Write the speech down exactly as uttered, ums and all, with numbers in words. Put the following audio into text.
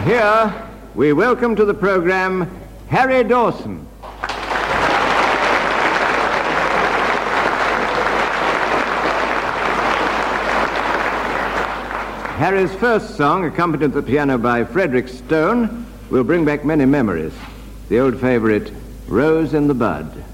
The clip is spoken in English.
here we welcome to the program Harry Dawson. Harry's first song, accompanied at the piano by Frederick Stone, will bring back many memories. The old favorite, Rose in the Bud.